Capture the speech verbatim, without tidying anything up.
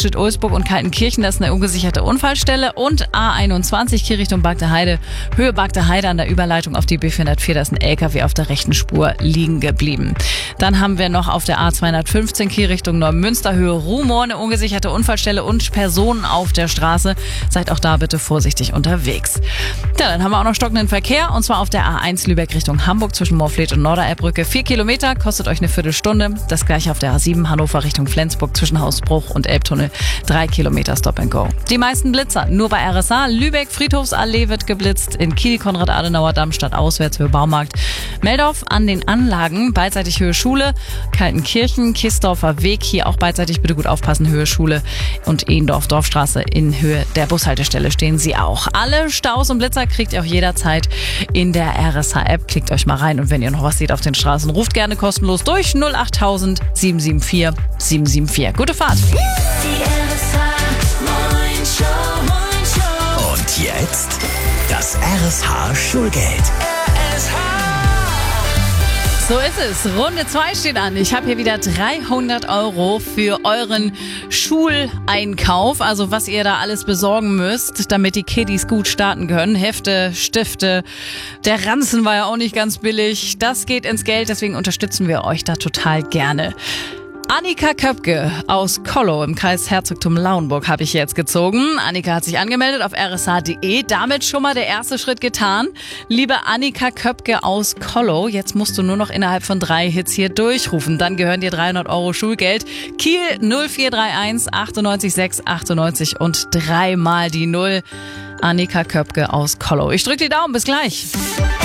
Eichstätt-Ulsburg und Kaltenkirchen, das ist eine ungesicherte Unfallstelle. Und A einundzwanzig Kiel Richtung Bagdeheide, Höhe Bagdeheide an der Überleitung auf die B vierhundertvier, da ist ein L K W auf der rechten Spur liegen geblieben. Dann haben wir noch auf der A zweihundertfünfzehn Kiel Richtung Neumünster, Höhe Rumohr, eine ungesicherte Unfallstelle und Personen auf der Straße. Seid auch da bitte vorsichtig unterwegs. Ja, dann haben wir auch noch stockenden Verkehr, und zwar auf der A eins Lübeck Richtung Hamburg zwischen Moorfleet und Norderelbbrücke. Vier Kilometer, kostet euch eine Viertelstunde. Das gleiche auf der A sieben Hannover Richtung Flensburg zwischen Hausbruch und Elbtunnel. Drei Kilometer Stop and Go. Die meisten Blitzer nur bei R S A. Lübeck, Friedhofsallee wird geblitzt. In Kiel, Konrad-Adenauer-Damm statt auswärts für Baumarkt. Meldorf an den Anlagen, beidseitig Höhe Schule. Kaltenkirchen, Kisdorfer Weg, hier auch beidseitig bitte gut aufpassen, Höhe Schule. Und Ehendorf, Dorfstraße in Höhe der Bushaltestelle stehen sie auch. Alle Staus und Blitzer kriegt ihr auch jederzeit in der R S H-App. Klickt euch mal rein, und wenn ihr noch was seht auf den Straßen, ruft gerne kostenlos durch null acht null null sieben sieben vier sieben sieben vier. Gute Fahrt! Die R S H Und jetzt das R S H-Schulgeld. So ist es. Runde zwei steht an. Ich habe hier wieder dreihundert Euro für euren Schuleinkauf. Also was ihr da alles besorgen müsst, damit die Kiddies gut starten können. Hefte, Stifte. Der Ranzen war ja auch nicht ganz billig. Das geht ins Geld, deswegen unterstützen wir euch da total gerne. Annika Köpke aus Kollow im Kreis Herzogtum Lauenburg habe ich jetzt gezogen. Annika hat sich angemeldet auf r s h punkt d e. Damit schon mal der erste Schritt getan. Liebe Annika Köpke aus Kollow, jetzt musst du nur noch innerhalb von drei Hits hier durchrufen. Dann gehören dir dreihundert Euro Schulgeld. Kiel null vier drei eins achtundneunzig sechs achtundneunzig und dreimal die Null. Annika Köpke aus Kollow. Ich drücke die Daumen, bis gleich.